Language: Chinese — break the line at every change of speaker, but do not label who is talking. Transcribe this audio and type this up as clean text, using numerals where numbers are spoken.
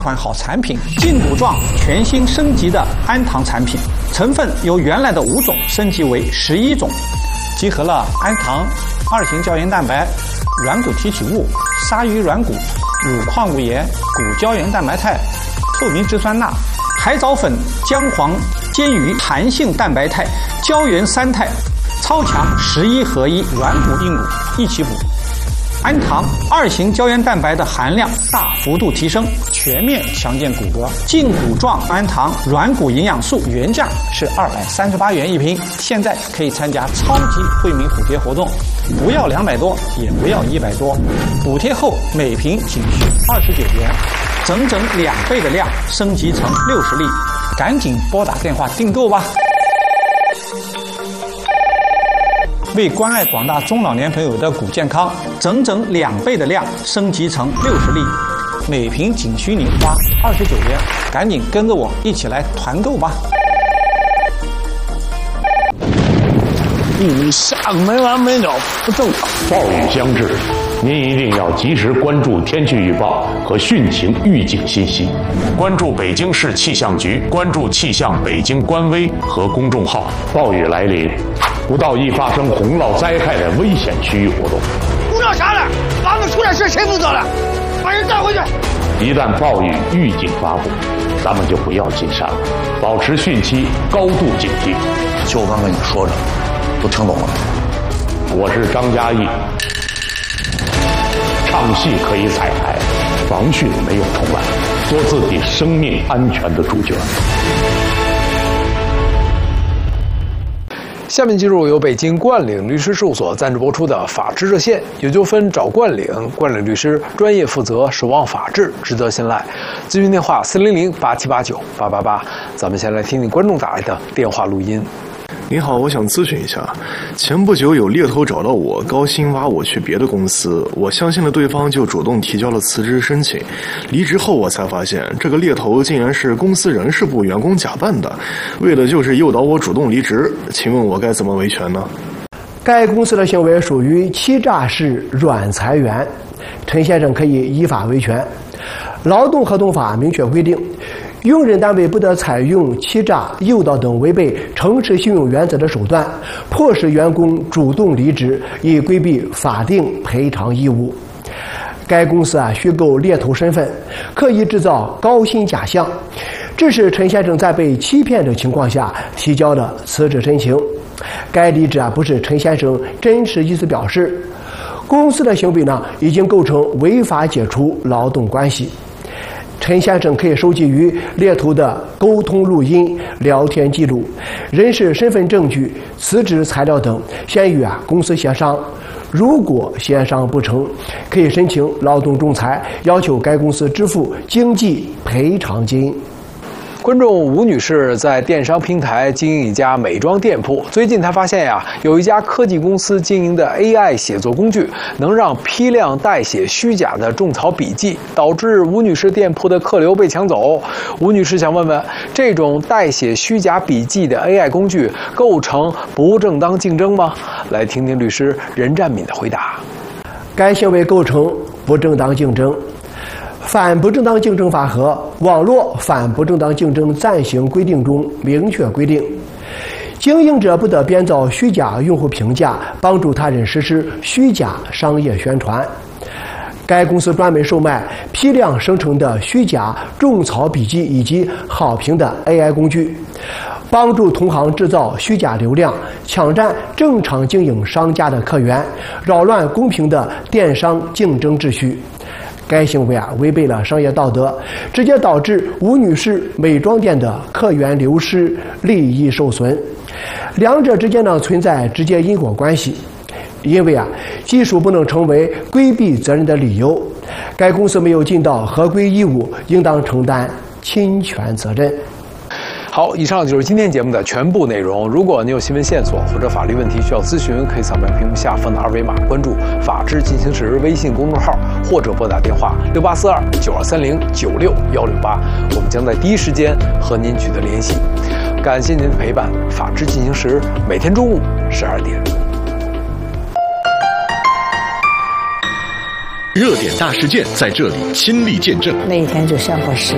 款好产品，胫骨状全新升级的氨糖产品，成分由原来的5种升级为11种，集合了氨糖、2型胶原蛋白、软骨提取物、鲨鱼软骨、乳矿物盐、骨胶原蛋白肽、透明质酸钠、海藻粉、姜黄、煎鱼、弹性蛋白肽、胶原三肽，超强11合1软骨硬骨一起补。氨糖、2型胶原蛋白的含量大幅度提升，全面强健骨骼。胫骨状氨糖软骨营养素原价是238元一瓶，现在可以参加超级惠民补贴活动，不要200多，也不要100多，补贴后每瓶仅需29元，整整2倍的量，升级成60粒，赶紧拨打电话订购吧。为关爱广大中老年朋友的骨健康，整整2倍的量升级成60粒，每瓶仅需你花29元，赶紧跟着我一起来团购吧！
你下个没完没了，不正常。
暴雨将至，您一定要及时关注天气预报和汛情预警信息，关注北京市气象局，关注气象北京官微和公众号。暴雨来临，不到易发生洪涝灾害的危险区域活动。
不知道啥了，俺们出点事谁负责了？把人带回去。
一旦暴雨预警发布，咱们就不要进山了，保持汛期高度警惕。
就我刚跟你说着，都听懂了。
我是张嘉译，唱戏可以彩排，防汛没有重来，做自己生命安全的主角。
下面进入由北京冠岭律师事务所赞助播出的法治热线，有纠纷找冠岭，冠岭律师专业负责，守望法治，值得信赖。咨询电话400-8789-888。咱们先来听听观众打来的电话录音。
您好，我想咨询一下，前不久有猎头找到我，高薪挖我去别的公司，我相信了对方，就主动提交了辞职申请。离职后我才发现，这个猎头竟然是公司人事部员工假扮的，为的就是诱导我主动离职。请问我该怎么维权呢？
该公司的行为属于欺诈式软裁员，陈先生可以依法维权。劳动合同法明确规定，用人单位不得采用欺诈、诱导等违背诚实信用原则的手段，迫使员工主动离职，以规避法定赔偿义务。该公司虚构猎头身份，刻意制造高薪假象，致使陈先生在被欺骗的情况下提交了辞职申请。该离职不是陈先生真实意思表示，公司的行为已经构成违法解除劳动关系。陈先生可以收集与猎头的沟通录音、聊天记录、人事身份证据、辞职材料等，先与公司协商。如果协商不成，可以申请劳动仲裁，要求该公司支付经济赔偿金。
观众吴女士在电商平台经营一家美妆店铺，最近她发现有一家科技公司经营的 AI 写作工具能让批量代写虚假的种草笔记，导致吴女士店铺的客流被抢走。吴女士想问问，这种代写虚假笔记的 AI 工具构成不正当竞争吗？来听听律师任占敏的回答。
该行为构成不正当竞争。反不正当竞争法和网络反不正当竞争暂行规定中明确规定，经营者不得编造虚假用户评价，帮助他人实施虚假商业宣传。该公司专门售卖批量生成的虚假种草笔记以及好评的 AI 工具，帮助同行制造虚假流量，抢占正常经营商家的客源，扰乱公平的电商竞争秩序。该行为违背了商业道德，直接导致吴女士美妆店的客源流失、利益受损，两者之间存在直接因果关系。因为技术不能成为规避责任的理由，该公司没有尽到合规义务，应当承担侵权责任。
好，以上就是今天节目的全部内容。如果您有新闻线索或者法律问题需要咨询，可以扫描屏幕下方的2维码，关注“法治进行时”微信公众号，或者拨打电话6842-9230-96168，我们将在第一时间和您取得联系。感谢您的陪伴，法治进行时每天中午12点。
热点大事件在这里亲历见证，
那一天就像个是